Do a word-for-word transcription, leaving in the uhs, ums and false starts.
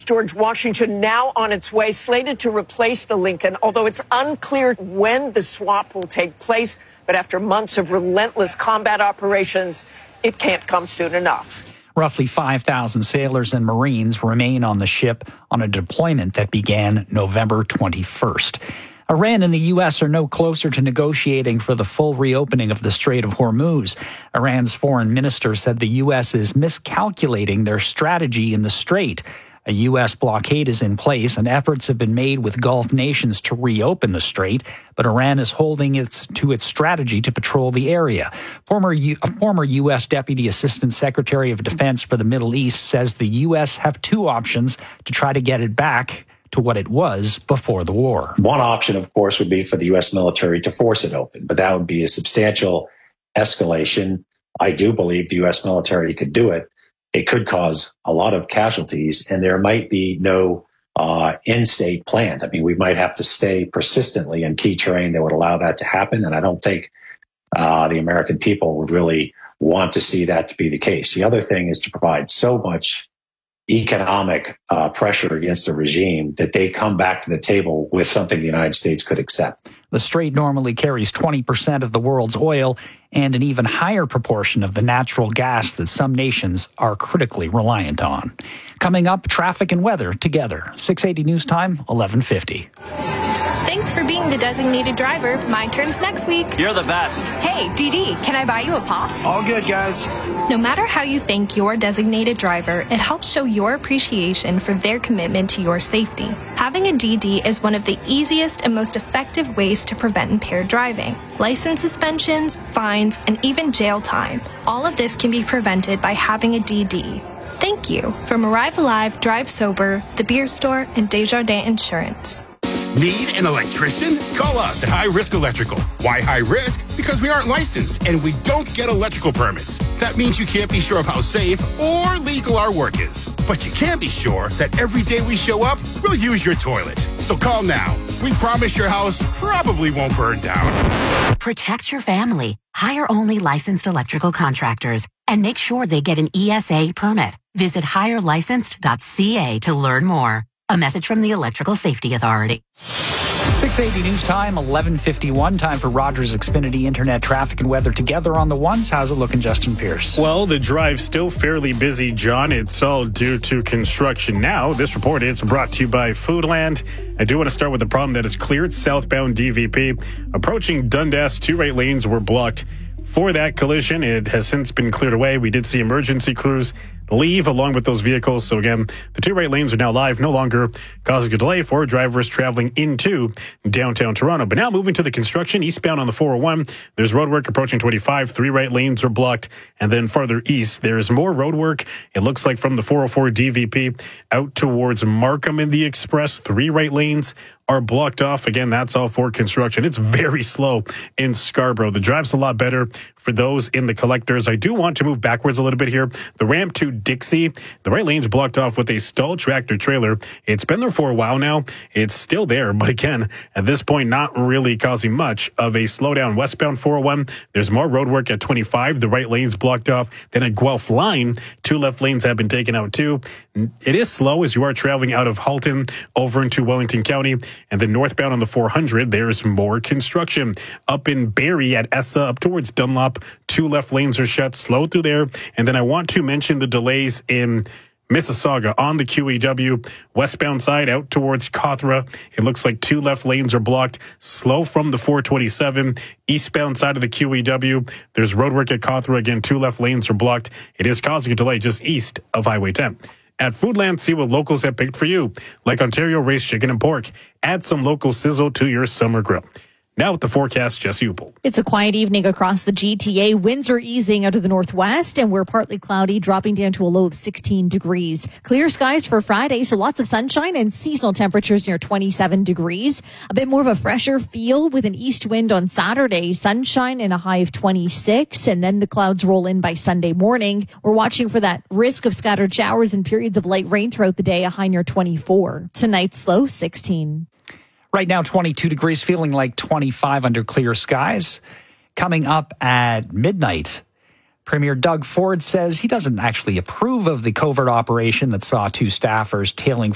George Washington now on its way, slated to replace the Lincoln, although it's unclear when the swap will take place. But after months of relentless combat operations, it can't come soon enough. Roughly five thousand sailors and Marines remain on the ship on a deployment that began November twenty-first. Iran and the U S are no closer to negotiating for the full reopening of the Strait of Hormuz. Iran's foreign minister said the U S is miscalculating their strategy in the strait. A U S blockade is in place and efforts have been made with Gulf nations to reopen the strait, but Iran is holding its to its strategy to patrol the area. Former U, a former U S Deputy Assistant Secretary of Defense for the Middle East says the U S have two options to try to get it back to what it was before the war. One option, of course, would be for the U S military to force it open, but that would be a substantial escalation. I do believe the U S military could do it. It could cause a lot of casualties, and there might be no uh, end state planned. I mean, we might have to stay persistently in key terrain that would allow that to happen, and I don't think uh, the American people would really want to see that to be the case. The other thing is to provide so much economic uh, pressure against the regime that they come back to the table with something the United States could accept. The strait normally carries twenty percent of the world's oil and an even higher proportion of the natural gas that some nations are critically reliant on. Coming up, traffic and weather together. six eighty News Time, eleven fifty. Thanks for being the designated driver. My turn's next week. You're the best. Hey, D D, can I buy you a pop? All good, guys. No matter how you thank your designated driver, it helps show your appreciation for their commitment to your safety. Having a D D is one of the easiest and most effective ways to prevent impaired driving. License suspensions, fines, and even jail time. All of this can be prevented by having a D D. Thank you from Arrive Alive, Drive Sober, The Beer Store, and Desjardins Insurance. Need an electrician? Call us at High Risk Electrical. Why high risk? Because we aren't licensed and we don't get electrical permits. That means you can't be sure of how safe or legal our work is. But you can be sure that every day we show up, we'll use your toilet. So call now. We promise your house probably won't burn down. Protect your family. Hire only licensed electrical contractors and make sure they get an E S A permit. Visit hire licensed dot c a to learn more. A message from the Electrical Safety Authority. six eighty News Time, eleven fifty-one. Time for Rogers Xfinity Internet traffic and weather together on the ones. How's it looking, Justin Pierce? Well, the drive's still fairly busy, John. It's all due to construction now. This report is brought to you by Foodland. I do want to start with the problem that is cleared southbound D V P. Approaching Dundas, two right lanes were blocked. For that collision, it has since been cleared away. We did see emergency crews leave along with those vehicles. So again, the two right lanes are now live, no longer causing a delay for drivers traveling into downtown Toronto. But now moving to the construction, eastbound on the four oh one, there's roadwork approaching twenty-five. Three right lanes are blocked. And then farther east, there's more roadwork. It looks like from the four oh four D V P out towards Markham in the Express, three right lanes are blocked off. Again, that's all for construction. It's very slow in Scarborough. The drive's a lot better for those in the collectors. I do want to move backwards a little bit here. The ramp to Dixie, the right lane's blocked off with a stalled tractor trailer. It's been there for a while now. It's still there, but again, at this point, not really causing much of a slowdown. Westbound four oh one, there's more roadwork at twenty-five. The right lane's blocked off. Then at Guelph Line, two left lanes have been taken out too. It is slow as you are traveling out of Halton over into Wellington County. And then northbound on the four hundred, there's more construction. Up in Barrie at Essa, up towards Dunlop, two left lanes are shut, slow through there. And then I want to mention the delays in Mississauga on the Q E W. Westbound side out towards Cawthra. It looks like two left lanes are blocked, slow from the four twenty-seven. Eastbound side of the Q E W, there's roadwork at Cawthra. Again, two left lanes are blocked. It is causing a delay just east of Highway ten. At Foodland, see what locals have picked for you, like Ontario raised chicken and pork. Add some local sizzle to your summer grill. Now with the forecast, Jesse Upel. It's a quiet evening across the G T A. Winds are easing out of the northwest, and we're partly cloudy, dropping down to a low of sixteen degrees. Clear skies for Friday, so lots of sunshine and seasonal temperatures near twenty-seven degrees. A bit more of a fresher feel with an east wind on Saturday. Sunshine and a high of twenty-six, and then the clouds roll in by Sunday morning. We're watching for that risk of scattered showers and periods of light rain throughout the day, a high near twenty-four. Tonight's low, sixteen. Right now, twenty-two degrees, feeling like twenty-five under clear skies. Coming up at midnight, Premier Doug Ford says he doesn't actually approve of the covert operation that saw two staffers tailing